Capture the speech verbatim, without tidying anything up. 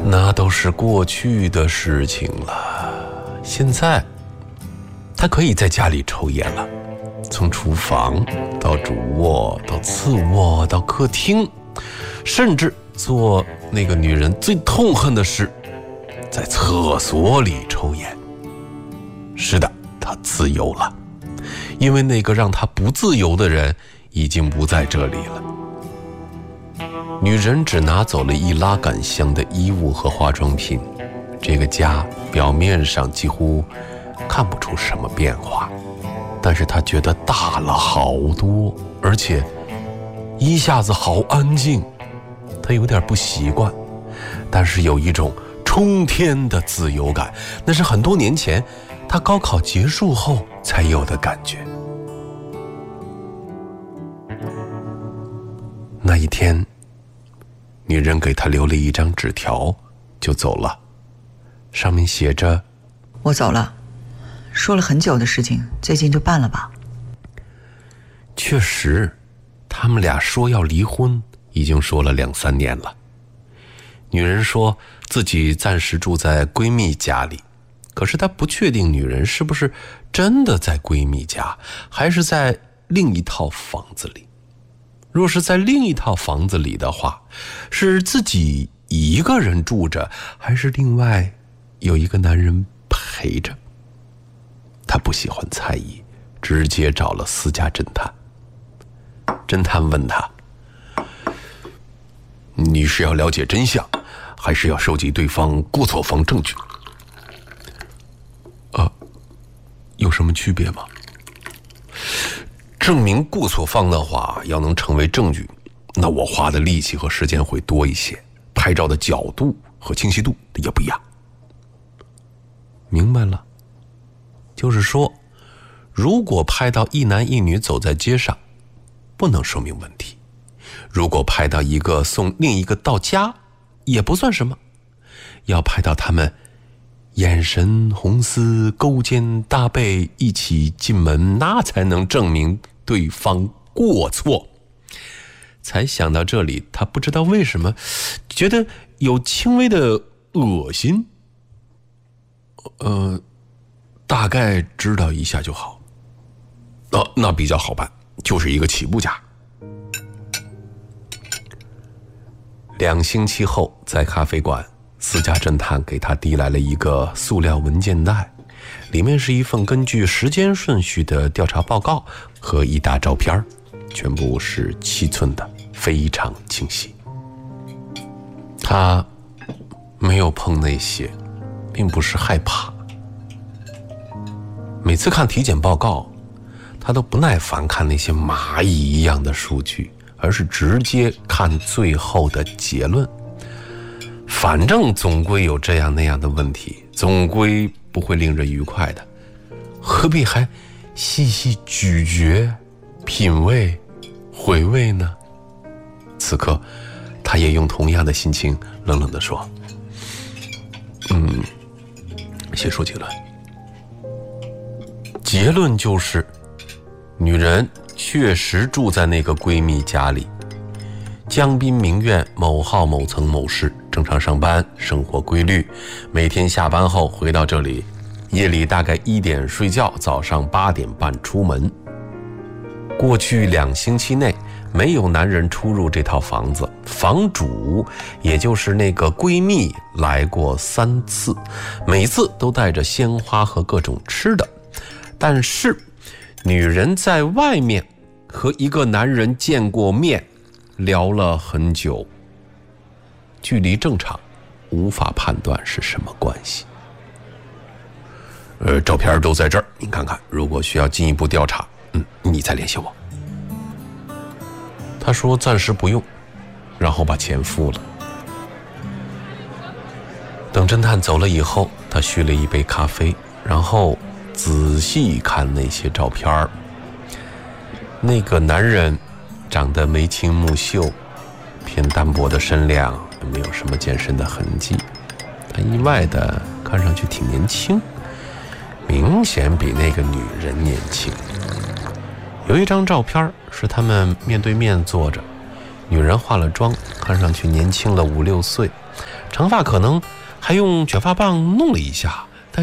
那都是过去的事情了。现在他可以在家里抽烟了，从厨房到主卧到次卧到客厅，甚至做那个女人最痛恨的事，在厕所里抽烟。是的，他自由了，因为那个让他不自由的人已经不在这里了。女人只拿走了一拉杆箱的衣物和化妆品，这个家表面上几乎看不出什么变化，但是她觉得大了好多，而且一下子好安静。她有点不习惯，但是有一种冲天的自由感，那是很多年前她高考结束后才有的感觉。那一天，女人给她留了一张纸条就走了，上面写着： 我走了，说了很久的事情，最近就办了吧。 确实，他们俩说要离婚已经说了两三年了。女人说自己暂时住在闺蜜家里，可是她不确定女人是不是真的在闺蜜家，还是在另一套房子里。若是在另一套房子里的话，是自己一个人住着，还是另外有一个男人陪着？她不喜欢猜疑，直接找了私家侦探。侦探问他：你是要了解真相，还是要收集对方过错方证据？呃，有什么区别吗？证明过错方的话，要能成为证据，那我花的力气和时间会多一些，拍照的角度和清晰度也不一样。明白了，就是说，如果拍到一男一女走在街上，不能说明问题；如果拍到一个送另一个到家，也不算什么。要拍到他们眼神红丝勾肩搭背一起进门，那才能证明对方过错。才想到这里，他不知道为什么觉得有轻微的恶心。呃，大概知道一下就好。哦，那比较好办，就是一个起步价。两星期后，在咖啡馆，私家侦探给他递来了一个塑料文件袋，里面是一份根据时间顺序的调查报告和一沓照片，全部是七寸的，非常清晰。他没有碰那些，并不是害怕。每次看体检报告，他都不耐烦看那些蚂蚁一样的数据，而是直接看最后的结论。反正总归有这样那样的问题，总归不会令人愉快的，何必还细细咀嚼、品味、回味呢？此刻，他也用同样的心情冷冷地说：“嗯，先说结论。结论就是，女人确实住在那个闺蜜家里，江滨名苑某号某层某室，正常上班，生活规律，每天下班后回到这里，夜里大概一点睡觉，早上八点半出门。过去两星期内，没有男人出入这套房子，房主也就是那个闺蜜来过三次，每次都带着鲜花和各种吃的。但是女人在外面和一个男人见过面，聊了很久，距离正常，无法判断是什么关系。呃，照片都在这儿，您看看，如果需要进一步调查，嗯，你再联系我。他说暂时不用，然后把钱付了。等侦探走了以后，他续了一杯咖啡，然后仔细看那些照片。那个男人长得眉清目秀，偏单薄的身量，没有什么健身的痕迹。他意外的看上去挺年轻，明显比那个女人年轻。有一张照片是他们面对面坐着，女人化了妆，看上去年轻了五六岁， 长发可能还用卷发棒弄了一下，